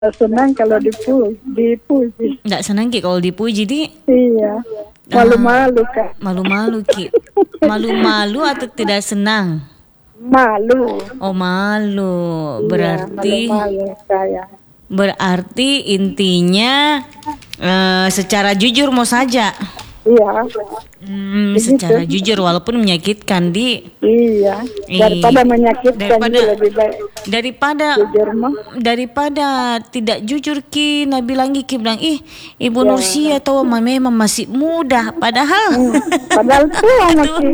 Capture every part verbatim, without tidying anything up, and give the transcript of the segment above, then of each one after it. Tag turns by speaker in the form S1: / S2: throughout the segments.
S1: Nggak senang kalau dipuji, dipuji.
S2: Nggak senang Ki kalau dipuji, Di?
S1: Iya. Malu-malu Kak.
S2: Malu-malu Ki. Malu-malu atau tidak senang?
S1: Malu.
S2: Oh malu. Berarti
S1: iya, malu-malu saya.
S2: Berarti intinya uh, secara jujur mau saja.
S1: Iya.
S2: Hmm, secara jujur walaupun menyakitkan, Di.
S1: Iya. Daripada menyakitkan
S2: daripada,
S1: lebih baik.
S2: Daripada
S1: jujur mah.
S2: Daripada tidak jujur Ki, Nah bilang Ki bilang ih Ibu ya. Nursia atau memang masih muda, padahal
S1: hmm, padahal tua masih.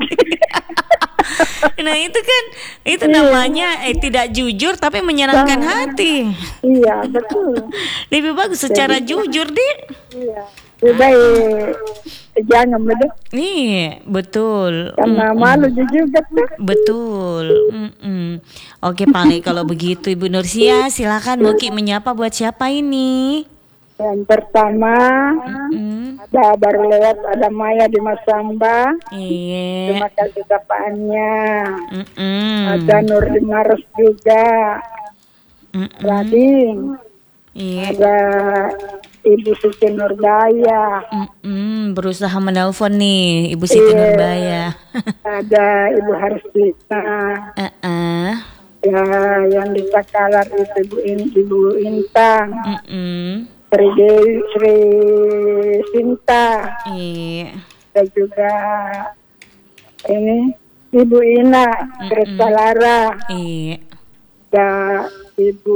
S2: Nah itu kan itu iya. namanya eh, tidak jujur tapi menyenangkan nah, hati.
S1: Iya betul.
S2: Lebih bagus secara Jadi, jujur, Di.
S1: Iya. Lebih baik jangan betul.
S2: Iya betul.
S1: Karena mm-mm. malu jujur betul.
S2: Betul. Mm-mm. Oke Pak, kalau begitu Ibu Nursia silakan Muki menyapa buat siapa ini?
S1: Yang pertama mm-mm. ada baru lewat ada Maya di Masamba.
S2: Iya.
S1: Terima kasih sapaannya.
S2: Mm-mm.
S1: Ada Nur di Maros juga.
S2: Mm-mm.
S1: Rading.
S2: Iya.
S1: Ada Ibu Siti Nurbaya.
S2: Mm-mm. Berusaha menelpon nih Ibu Siti iya. Nurbaya.
S1: Ada Ibu Harsita.
S2: Uh-uh.
S1: Ya yang di Takalar itu Ibu, In, Ibu Intang.
S2: Mm-mm.
S1: Sri Dewi, Sri Sinta.
S2: Iya.
S1: Dan juga ini Ibu Ina, Krista Lara.
S2: Iya.
S1: Dan Ibu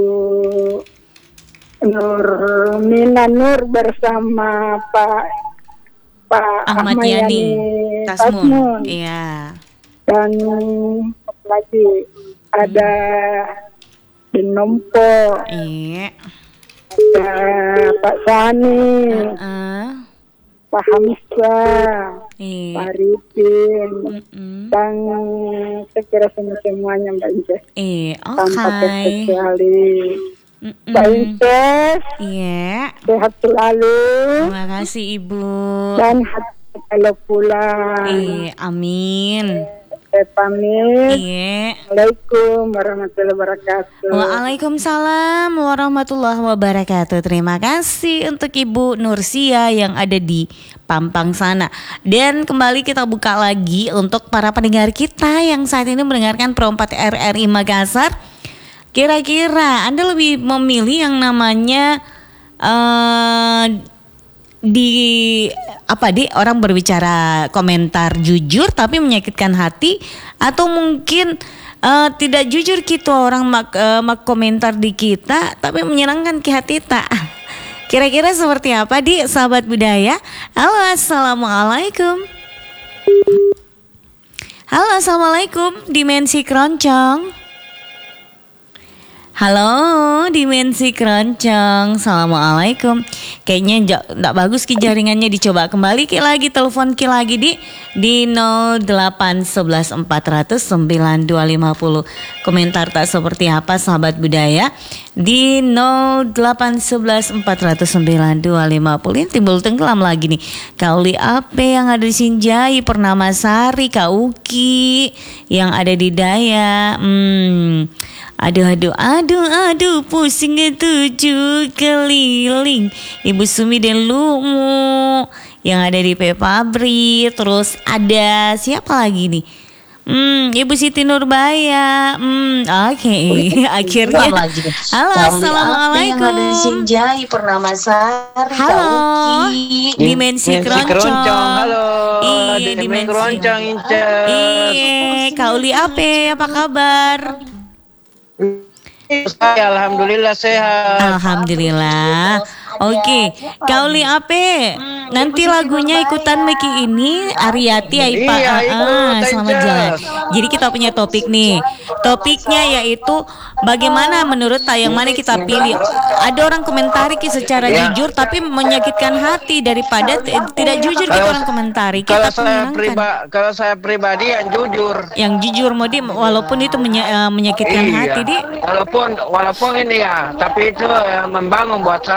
S1: Nur Mina Nur bersama Pak Pak
S2: Ahmad, Ahmad Yani Tasmun. Iya.
S1: Dan lagi ada Denompo.
S2: Iya.
S1: Ada Pak Sani,
S2: uh-uh.
S1: Pak Hamzah,
S2: iya.
S1: Pak Ripin,
S2: mm-mm.
S1: dan sekira semua-semuanya Mbak Inces.
S2: Iya, oke.
S1: Tanpa terkecuali.
S2: Mm-mm.
S1: Mbak Inces,
S2: iya.
S1: sehat selalu.
S2: Terima kasih Ibu.
S1: Dan hati kalau pulang.
S2: Iya, amin.
S1: Saya pamit.
S2: Iya.
S1: Assalamualaikum warahmatullahi wabarakatuh.
S2: Waalaikumsalam warahmatullahi wabarakatuh. Terima kasih untuk Ibu Nursia yang ada di Pampang sana. Dan kembali kita buka lagi untuk para pendengar kita yang saat ini mendengarkan Pro empat R R I Makassar. Kira-kira Anda lebih memilih yang namanya uh, di apa di orang berbicara komentar jujur tapi menyakitkan hati, atau mungkin uh, tidak jujur gitu orang mak, uh, mak komentar di kita tapi menyenangkan ke hati tak. Kira-kira seperti apa di sahabat budaya? Halo, assalamualaikum. Halo, assalamualaikum Dimensi Keroncong. Halo, Dimensi Keroncong. Assalamualaikum. Kayaknya enggak bagus ki jaringannya, dicoba kembali ki lagi, telepon ki lagi di di nol delapan satu satu empat nol nol sembilan dua lima nol. Komentar tak seperti apa sahabat budaya di nol delapan satu satu empat nol nol sembilan dua lima nol. Ini timbul tenggelam lagi nih. Kauli Ape yang ada di Sinjai, Pernamasari, Kauki yang ada di Daya. Hmm. Aduh aduh aduh aduh pusing tujuh keliling. Ibu Sumi dan Lumu yang ada di Pepabri. Terus ada siapa lagi nih? Hmm, Ibu Siti Nurbaya. Hmm, oke. Okay. Akhirnya. Halo, assalamualaikum.
S3: Yang ada di Sinjai, Pernamasari.
S2: Halo. Dimensi Keroncong.
S4: Halo.
S2: Iya, Dimensi
S4: Keroncong.
S2: Iya, Kauli Ape, apa kabar?
S4: Saya alhamdulillah sehat.
S2: Alhamdulillah. Oke, okay. Kauli Ape, nanti lagunya ikutan Meki ini Ariati Aipa.
S4: Iya,
S2: ah, selamat jalan. Jadi kita punya topik nih. Topiknya yaitu bagaimana menurut tayang mana kita pilih. Ada orang komentari ki secara ya. jujur tapi menyakitkan hati daripada t- tidak jujur kita orang komentari.
S4: Kalau saya pribadi, kalau saya pribadi yang jujur.
S2: Yang jujur Modi, walaupun itu menya- uh, menyakitkan
S4: iya.
S2: hati di.
S4: Walaupun walaupun ini ya, tapi itu uh, membangun buat saya.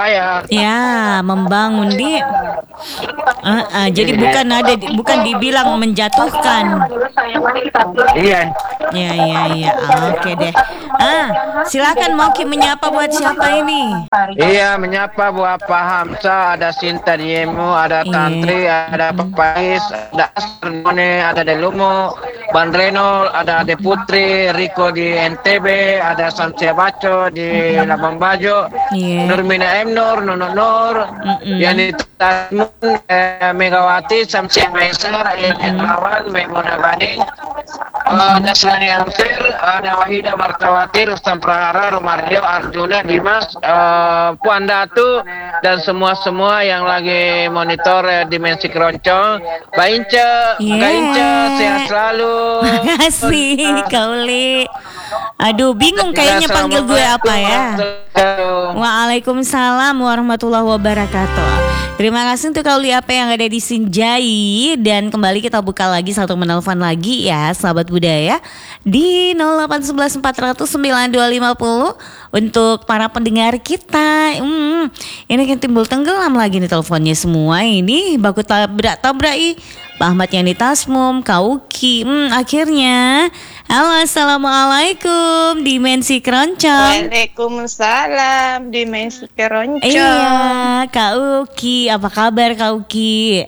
S2: Ya, membangun di. Uh, uh, jadi bukan ada, bukan dibilang menjatuhkan.
S4: Iya.
S2: Ya, ya, ya. Oke deh. Ah, silakan Moki menyapa buat siapa ini?
S4: Iya, menyapa buat Pak Hamsa, ada Sinta Diemo, ada
S2: Iya.
S4: Tantri, ada Pepais, ada Asrone, ada Delumo, Ban Reno, ada Ade Putri, Riko di N T B, ada Santia Baco di Labang Bajo,
S2: Iya.
S4: Nurmina M Nur, Nono Nur,
S2: Mm-mm.
S4: Yani Tasmun, eh, Megawati, Samsia Maesar, Eden Lawan, Memona Bani, ada Sani Amsir, ada Wahida Martawati, Rustam Prahara, Romario, Arjuna, Dimas, eh, Puan Datu, dan semua-semua yang lagi monitor eh, Dimensi Keroncong. Mbak Ince,
S2: Yeah.
S4: Kak Ince, sehat selalu.
S2: Makasih, Kauli. Aduh, bingung kayaknya panggil gue apa ya. Waalaikumsalam warahmatullahi wabarakatuh. Terima kasih untuk Kauli apa yang ada di Sinjai. Dan kembali kita buka lagi satu menelpon lagi ya, sahabat budaya, di nol delapan satu satu empat nol nol sembilan dua lima nol. Untuk para pendengar kita, hmm, ini kan timbul tenggelam lagi nih teleponnya semua. Ini baku tabrak tabrak Pak Ahmad Yani Tasmum, Kauki. Hmm, akhirnya. Halo, assalamualaikum Dimensi Keroncong.
S5: Waalaikumsalam Dimensi Keroncong.
S2: Iya, Kak Uki, apa kabar Kak Uki?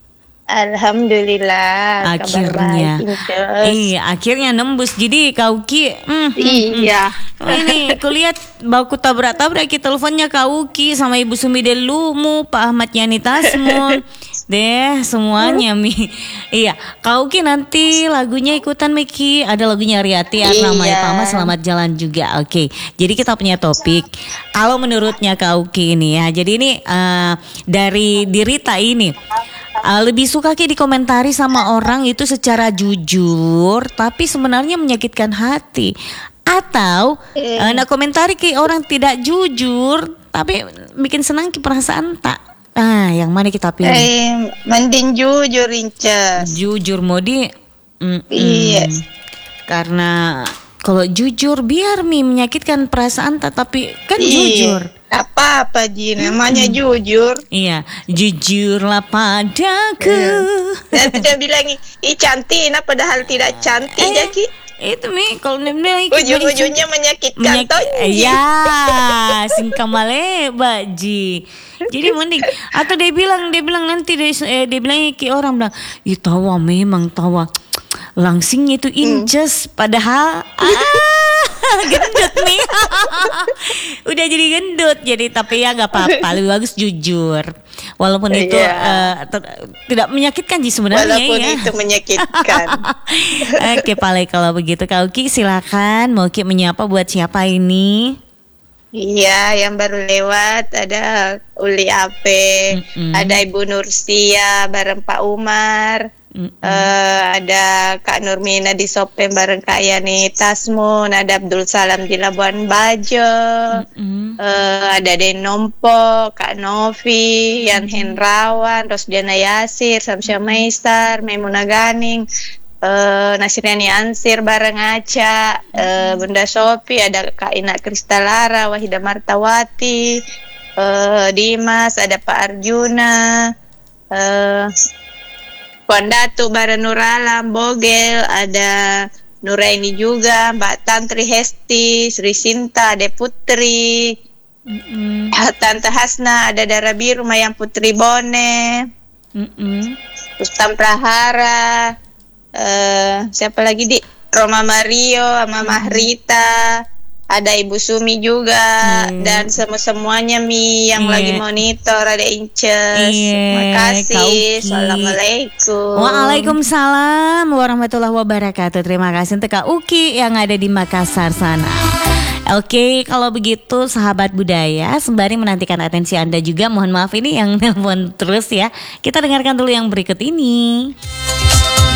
S5: Alhamdulillah.
S2: Akhirnya,
S5: kabar baik, Incus.
S2: iya, akhirnya nembus. Jadi Kak Uki, hmm,
S5: Iya.
S2: ini kulihat baku tabrak-tabrak ki teleponnya Kak Uki sama Ibu Sumi Delumu, Pak Ahmad Yani Tasmun. Deh semuanya Mi. Iya, Kak Uki nanti lagunya ikutan Miki. Ada lagunya Riyati Arna Maya
S5: Iya.
S2: Pama, Selamat Jalan juga. Oke. Jadi kita punya topik. Kalau menurutnya Kak Uki ini ya. Jadi ini eh, dari Dirita ini. Uh, lebih suka ki dikomentari sama orang itu secara jujur tapi sebenarnya menyakitkan hati, atau uh, nak komentari ki orang tidak jujur tapi bikin senang ki perasaan tak. Ah, yang mana kita pilih?
S5: Eh, mending jujur, Incus.
S2: Jujur Modi. Mm-mm.
S5: Iya.
S2: Karena kalau jujur biar Mi menyakitkan perasaan tak, tapi kan
S5: Iya.
S2: jujur.
S5: Apa-apa Ji, namanya jujur.
S2: Iya, jujurlah padaku.
S5: Dan sudah bilang, ih cantik, nah padahal tidak cantik
S2: Eh,
S5: ya Ki.
S2: Itu Mi kalau dia bilang
S5: Ujung-ujungnya menyakitkan
S2: Menyak-
S5: toh.
S2: ya, singkamale baji. Jadi mending atau dia bilang dia bilang nanti dia, eh, dia bilang ke orang bilang, "Ih tawa memang tawa." Langsing itu inces padahal ah, gendut nih. Udah jadi gendut. Jadi tapi ya nggak apa-apa, lebih bagus jujur. Walaupun itu
S5: Iya.
S2: eh, ter- tidak menyakitkan sih sebenarnya
S5: Walaupun
S2: ya.
S5: itu menyakitkan.
S2: Oke, Pale, kalau begitu Kak Uki silakan mau Ki menyapa buat siapa ini?
S5: Iya, yang baru lewat ada Uli Ape,
S2: Mm-mm.
S5: ada Ibu Nursia bareng Pak Umar,
S2: Mm-mm.
S5: eh, ada Kak Nurmina di Sopen bareng Kak Yani Tasmun, ada Abdul Salam di Labuan Bajo,
S2: Mm-mm.
S5: eh, ada Denompo, Kak Novi, Yan Hendrawan, Rosdiana Yasir, Samsya Maisar, Maimuna Ganing, Uh, Nasriani Ansir bareng Aca, uh, Bunda Sopi, ada Kak Ina Kristalara, Wahida Martawati, uh, Dimas, ada Pak Arjuna, uh, Puan Datu bareng Nuralam, Bogel, ada Nuraini juga, Mbak Tantri Hesti, Sri Sinta, Ade Putri,
S2: Mm-mm.
S5: Tante Hasna, ada Dara Biru, Mayang Putri Bone,
S2: Mm-mm.
S5: Rustam Prahara, eh siapa lagi di Roma Mario, Mama Rita, ada Ibu Sumi juga,
S2: Hmm.
S5: dan semua semuanya Mi yang
S2: Iya.
S5: lagi monitor, ada Inces.
S2: Iya,
S5: Terima kasih.
S2: Kak Uki.
S5: Assalamualaikum.
S2: Waalaikumsalam warahmatullahi wabarakatuh. Terima kasih untuk Kak Uki yang ada di Makassar sana. Oke, kalau begitu sahabat budaya, sembari menantikan atensi Anda juga, mohon maaf ini yang nelpon terus ya. Kita dengarkan dulu yang berikut ini.